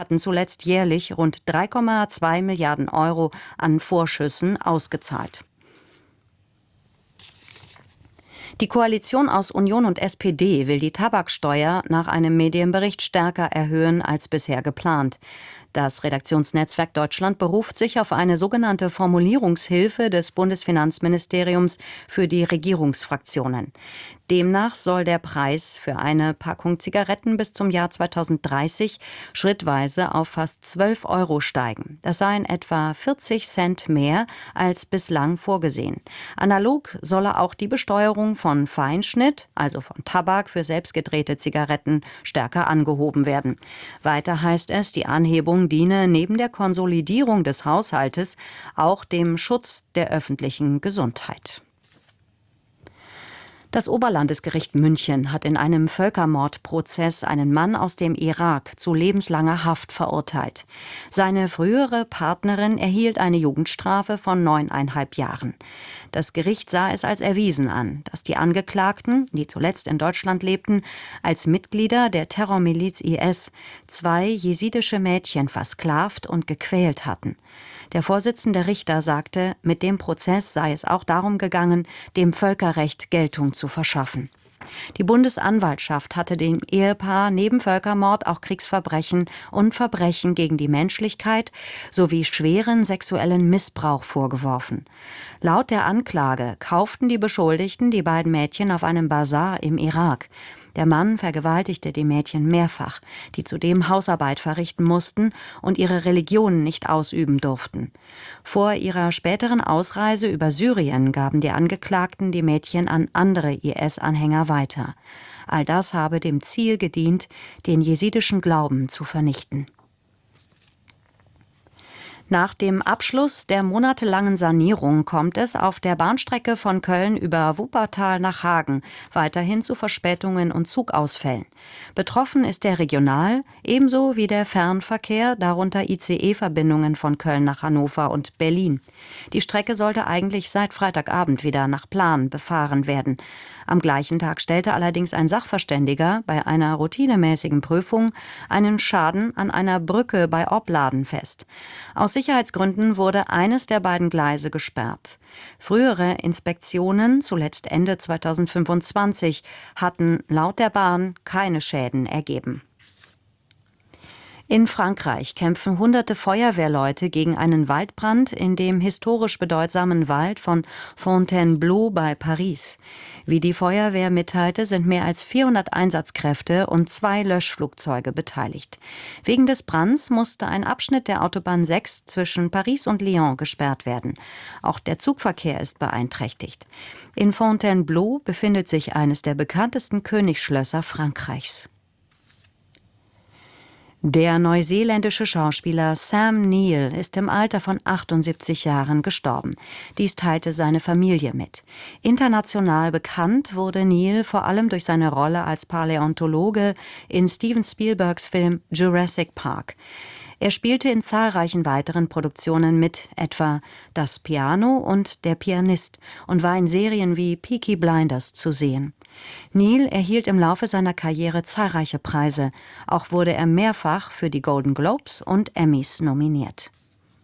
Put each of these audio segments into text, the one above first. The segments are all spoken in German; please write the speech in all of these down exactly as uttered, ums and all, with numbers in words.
hatten zuletzt jährlich rund drei Komma zwei Milliarden Euro an Vorschüssen ausgezahlt. Die Koalition aus Union und S P D will die Tabaksteuer nach einem Medienbericht stärker erhöhen als bisher geplant. Das Redaktionsnetzwerk Deutschland beruft sich auf eine sogenannte Formulierungshilfe des Bundesfinanzministeriums für die Regierungsfraktionen. Demnach soll der Preis für eine Packung Zigaretten bis zum Jahr zweitausenddreißig schrittweise auf fast zwölf Euro steigen. Das seien etwa vierzig Cent mehr als bislang vorgesehen. Analog solle auch die Besteuerung von Feinschnitt, also von Tabak für selbstgedrehte Zigaretten, stärker angehoben werden. Weiter heißt es, die Anhebung diene neben der Konsolidierung des Haushaltes auch dem Schutz der öffentlichen Gesundheit. Das Oberlandesgericht München hat in einem Völkermordprozess einen Mann aus dem Irak zu lebenslanger Haft verurteilt. Seine frühere Partnerin erhielt eine Jugendstrafe von neuneinhalb Jahren. Das Gericht sah es als erwiesen an, dass die Angeklagten, die zuletzt in Deutschland lebten, als Mitglieder der Terrormiliz I S zwei jesidische Mädchen versklavt und gequält hatten. Der Vorsitzende Richter sagte, mit dem Prozess sei es auch darum gegangen, dem Völkerrecht Geltung zu verschaffen. Die Bundesanwaltschaft hatte dem Ehepaar neben Völkermord auch Kriegsverbrechen und Verbrechen gegen die Menschlichkeit sowie schweren sexuellen Missbrauch vorgeworfen. Laut der Anklage kauften die Beschuldigten die beiden Mädchen auf einem Basar im Irak. Der Mann vergewaltigte die Mädchen mehrfach, die zudem Hausarbeit verrichten mussten und ihre Religion nicht ausüben durften. Vor ihrer späteren Ausreise über Syrien gaben die Angeklagten die Mädchen an andere I S-Anhänger weiter. All das habe dem Ziel gedient, den jesidischen Glauben zu vernichten. Nach dem Abschluss der monatelangen Sanierung kommt es auf der Bahnstrecke von Köln über Wuppertal nach Hagen weiterhin zu Verspätungen und Zugausfällen. Betroffen ist der Regional- ebenso wie der Fernverkehr, darunter I C E-Verbindungen von Köln nach Hannover und Berlin. Die Strecke sollte eigentlich seit Freitagabend wieder nach Plan befahren werden. Am gleichen Tag stellte allerdings ein Sachverständiger bei einer routinemäßigen Prüfung einen Schaden an einer Brücke bei Opladen fest. Aus Sicherheitsgründen wurde eines der beiden Gleise gesperrt. Frühere Inspektionen, zuletzt Ende zweitausendfünfundzwanzig, hatten laut der Bahn keine Schäden ergeben. In Frankreich kämpfen hunderte Feuerwehrleute gegen einen Waldbrand in dem historisch bedeutsamen Wald von Fontainebleau bei Paris. Wie die Feuerwehr mitteilte, sind mehr als vierhundert Einsatzkräfte und zwei Löschflugzeuge beteiligt. Wegen des Brands musste ein Abschnitt der Autobahn sechs zwischen Paris und Lyon gesperrt werden. Auch der Zugverkehr ist beeinträchtigt. In Fontainebleau befindet sich eines der bekanntesten Königsschlösser Frankreichs. Der neuseeländische Schauspieler Sam Neill ist im Alter von achtundsiebzig Jahren gestorben. Dies teilte seine Familie mit. International bekannt wurde Neill vor allem durch seine Rolle als Paläontologe in Steven Spielbergs Film Jurassic Park. Er spielte in zahlreichen weiteren Produktionen mit, etwa Das Piano und Der Pianist, und war in Serien wie Peaky Blinders zu sehen. Neill erhielt im Laufe seiner Karriere zahlreiche Preise. Auch wurde er mehrfach für die Golden Globes und Emmys nominiert.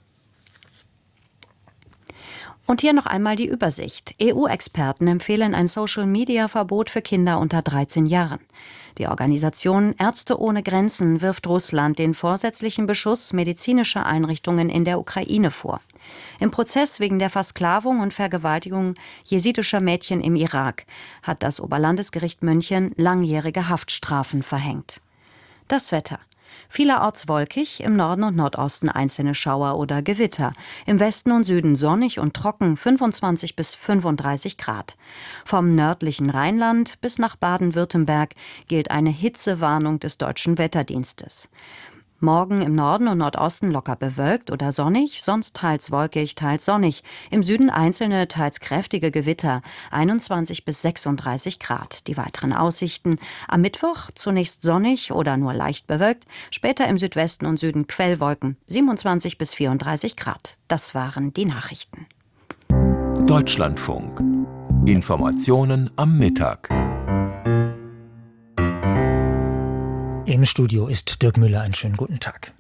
Und hier noch einmal die Übersicht. E U-Experten empfehlen ein Social-Media-Verbot für Kinder unter dreizehn Jahren. Die Organisation Ärzte ohne Grenzen wirft Russland den vorsätzlichen Beschuss medizinischer Einrichtungen in der Ukraine vor. Im Prozess wegen der Versklavung und Vergewaltigung jesidischer Mädchen im Irak hat das Oberlandesgericht München langjährige Haftstrafen verhängt. Das Wetter. Vielerorts wolkig, im Norden und Nordosten einzelne Schauer oder Gewitter. Im Westen und Süden sonnig und trocken, fünfundzwanzig bis fünfunddreißig Grad. Vom nördlichen Rheinland bis nach Baden-Württemberg gilt eine Hitzewarnung des Deutschen Wetterdienstes. Morgen im Norden und Nordosten locker bewölkt oder sonnig, sonst teils wolkig, teils sonnig. Im Süden einzelne, teils kräftige Gewitter, einundzwanzig bis sechsunddreißig Grad. Die weiteren Aussichten: am Mittwoch zunächst sonnig oder nur leicht bewölkt, später im Südwesten und Süden Quellwolken, siebenundzwanzig bis vierunddreißig Grad. Das waren die Nachrichten. Deutschlandfunk. Informationen am Mittag. Im Studio ist Dirk Müller. Einen schönen guten Tag.